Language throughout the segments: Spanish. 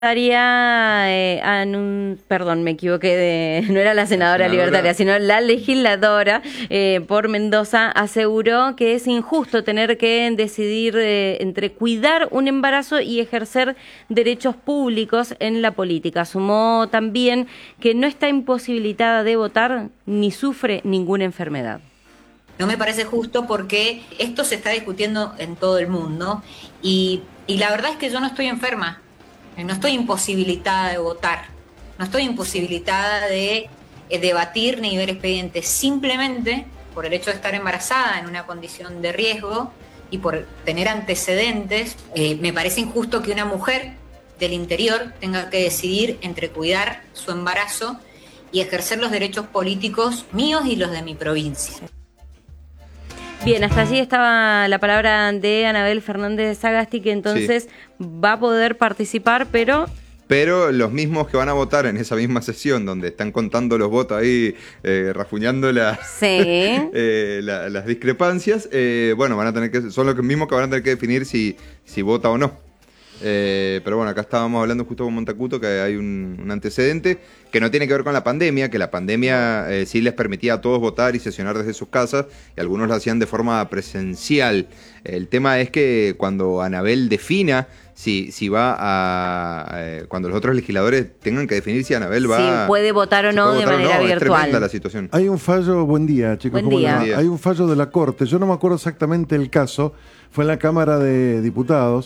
Perdón, me equivoqué, no era la senadora libertaria, sino la legisladora por Mendoza, aseguró que es injusto tener que decidir entre cuidar un embarazo y ejercer derechos públicos en la política. Sumó también que no está imposibilitada de votar ni sufre ninguna enfermedad. No me parece justo porque esto se está discutiendo en todo el mundo y la verdad es que yo no estoy enferma. No estoy imposibilitada de votar, no estoy imposibilitada de debatir ni ver expedientes, simplemente por el hecho de estar embarazada en una condición de riesgo y por tener antecedentes, me parece injusto que una mujer del interior tenga que decidir entre cuidar su embarazo y ejercer los derechos políticos míos y los de mi provincia. Bien, hasta allí estaba la palabra de Anabel Fernández Sagasti, que entonces va a poder participar, pero los mismos que van a votar en esa misma sesión, donde están contando los votos ahí, rajuñando las discrepancias, bueno, van a tener que, son los mismos que van a tener que definir si vota o no. Pero bueno, acá estábamos hablando justo con Montacuto que hay un antecedente que no tiene que ver con la pandemia, que la pandemia sí les permitía a todos votar y sesionar desde sus casas, y algunos lo hacían de forma presencial. El tema es que cuando Anabel defina si va a... cuando los otros legisladores tengan que definir si Anabel va... Si puede votar o no de manera virtual. Es tremenda la situación. Hay un fallo, buen día chicos. Buen día. Hay un fallo de la Corte, yo no me acuerdo exactamente el caso, fue en la Cámara de Diputados.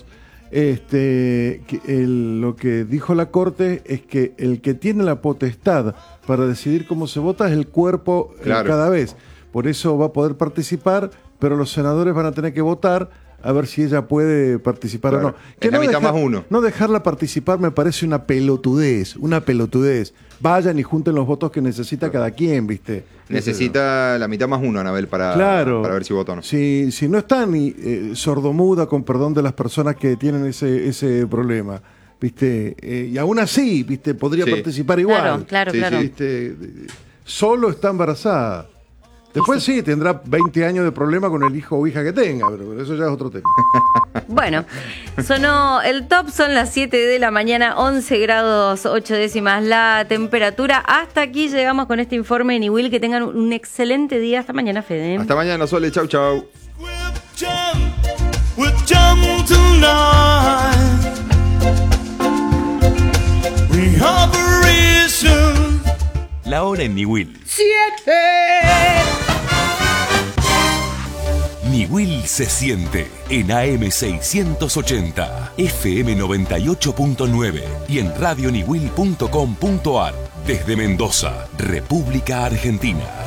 Lo que dijo la Corte es que el que tiene la potestad para decidir cómo se vota es el cuerpo cada vez. Por eso va a poder participar, pero los senadores van a tener que votar a ver si ella puede participar o no. Que no mitad más uno. No dejarla participar me parece una pelotudez. Vayan y junten los votos que necesita cada quien, ¿viste? Necesita la mitad más uno, Anabel, para ver si vota o no. Si no está ni sordomuda, con perdón de las personas que tienen ese problema, ¿viste? Y aún así, ¿viste? Podría participar igual. Claro. ¿Viste? Solo está embarazada. Después sí, tendrá 20 años de problema con el hijo o hija que tenga, pero eso ya es otro tema. Bueno, sonó el top, son las 7 de la mañana, 11 grados 8 décimas la temperatura. Hasta aquí llegamos con este informe de Niwil. Que tengan un excelente día. Hasta mañana, Fede. Hasta mañana, Sole. Chau, chau. La hora en Niwil. 7. Niwil se siente en AM 680, FM 98.9 y en radioniwil.com.ar. Desde Mendoza, República Argentina.